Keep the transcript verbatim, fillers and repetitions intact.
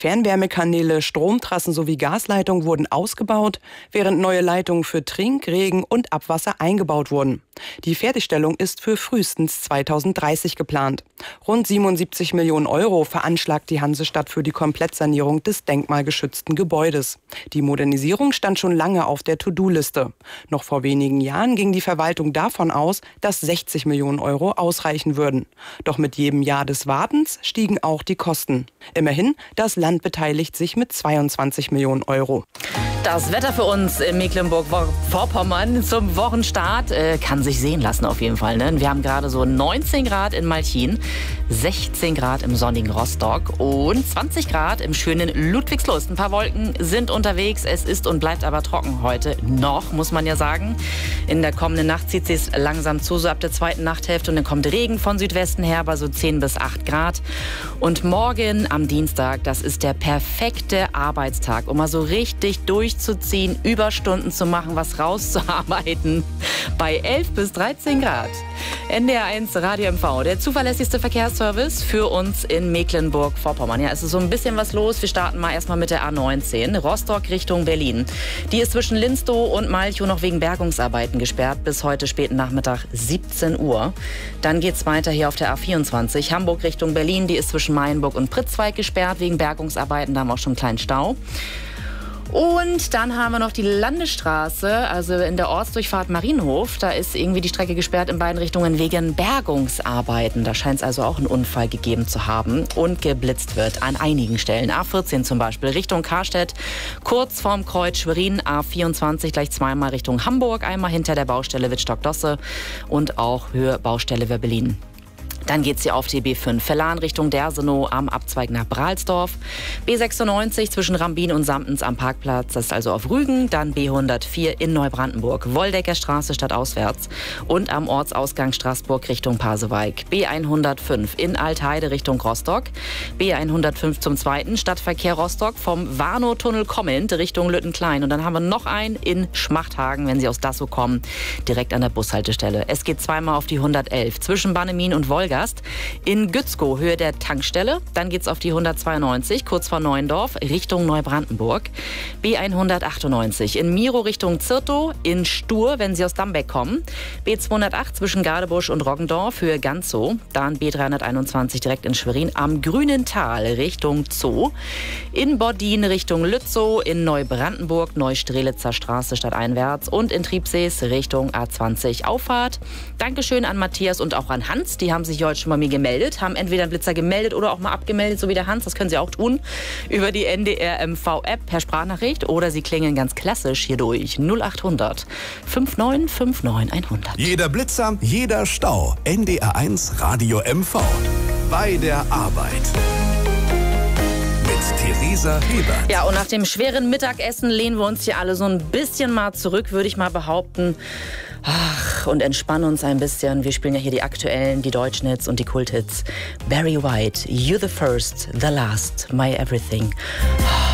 Fernwärmekanäle, Stromtrassen sowie Gasleitungen wurden ausgebaut, während neue Leitungen für Trink-, Regen- und Abwasser eingebaut wurden. Die Fertigstellung ist für frühestens zweitausenddreißig geplant. Rund siebenundsiebzig Millionen Euro veranschlagt die Hansestadt für die Komplettsanierung des denkmalgeschützten Gebäudes. Die Modernisierung stand schon lange auf der To-Do-Liste. Noch vor wenigen Jahren ging die Verwaltung davon aus, dass sechzig Millionen Euro ausreichen würden. Doch mit jedem Jahr des Wartens stiegen auch die Kosten. Immerhin, das Land beteiligt sich mit zweiundzwanzig Millionen Euro. Das Wetter für uns in Mecklenburg-Vorpommern zum Wochenstart äh, kann sich sehen lassen auf jeden Fall. Ne? Wir haben gerade so neunzehn Grad in Malchin, sechzehn Grad im sonnigen Rostock und zwanzig Grad im schönen Ludwigslust. Ein paar Wolken sind unterwegs, es ist und bleibt aber trocken heute noch, muss man ja sagen. In der kommenden Nacht zieht es langsam zu, so ab der zweiten Nachthälfte, und dann kommt Regen von Südwesten her bei so zehn bis acht Grad. Und morgen am Dienstag, das ist der perfekte Arbeitstag, um mal so richtig durchzuziehen, Überstunden zu machen, was rauszuarbeiten, bei elf bis dreizehn Grad. N D R eins Radio M V, der zuverlässigste Verkehrsservice für uns in Mecklenburg-Vorpommern. Ja, es ist so ein bisschen was los. Wir starten mal erstmal mit der A neunzehn, Rostock Richtung Berlin. Die ist zwischen Linstow und Malchow noch wegen Bergungsarbeiten gesperrt bis heute späten Nachmittag siebzehn Uhr. Dann geht's weiter hier auf der A vierundzwanzig, Hamburg Richtung Berlin. Die ist zwischen Mayenburg und Pritzwalk gesperrt wegen Bergungsarbeiten. Da haben wir auch schon einen kleinen Stau. Und dann haben wir noch die Landesstraße, also in der Ortsdurchfahrt Marienhof. Da ist irgendwie die Strecke gesperrt in beiden Richtungen wegen Bergungsarbeiten. Da scheint es also auch einen Unfall gegeben zu haben und geblitzt wird an einigen Stellen. A vierzehn zum Beispiel Richtung Karstedt, kurz vorm Kreuz Schwerin. A vierundzwanzig gleich zweimal Richtung Hamburg, einmal hinter der Baustelle Wittstock-Dosse und auch Höhe Baustelle Werbelin. Dann geht's hier auf die B fünf, Verlan Richtung Dersenow am Abzweig nach Brahlsdorf. B sechsundneunzig zwischen Rambin und Samtens am Parkplatz, das ist also auf Rügen. Dann B hundertvier in Neubrandenburg, Woldecker Straße stadtauswärts. Und am Ortsausgang Straßburg Richtung Pasewalk. B hundertfünf in Altheide Richtung Rostock. B hundertfünf zum zweiten, Stadtverkehr Rostock vom Warnow-Tunnel kommend Richtung Lüttenklein. Und dann haben wir noch einen in Schmachthagen, wenn Sie aus Dassow kommen, direkt an der Bushaltestelle. Es geht zweimal auf die hundertelf zwischen Bannemin und Wolgast. In Gützkow, Höhe der Tankstelle. Dann geht's auf die hundertzweiundneunzig, kurz vor Neuendorf, Richtung Neubrandenburg. B hundertachtundneunzig in Miro Richtung Zirtow. In Stur, wenn Sie aus Dambeck kommen. B zweihundertacht zwischen Gardebusch und Roggendorf, Höhe Ganzow. Dann B dreihunderteinundzwanzig direkt in Schwerin am Grünen Tal Richtung Zoo. In Boddin Richtung Lützow. In Neubrandenburg, Neustrelitzer Straße stadteinwärts. Und in Triebsees Richtung A zwanzig Auffahrt. Dankeschön an Matthias und auch an Hans. Die haben sich heute schon bei mir gemeldet, haben entweder einen Blitzer gemeldet oder auch mal abgemeldet, so wie der Hans. Das können Sie auch tun über die N D R M V-App per Sprachnachricht oder Sie klingeln ganz klassisch hier durch null achthundert neunundfünfzig neunundfünfzig hundert. Jeder Blitzer, jeder Stau. N D R eins Radio M V. Bei der Arbeit. Mit Theresa Hebert. Ja, und nach dem schweren Mittagessen lehnen wir uns hier alle so ein bisschen mal zurück, würde ich mal behaupten. Ach, und entspannen uns ein bisschen. Wir spielen ja hier die aktuellen, die Deutschhits und die Kulthits. Barry White, You the First, The Last, My Everything.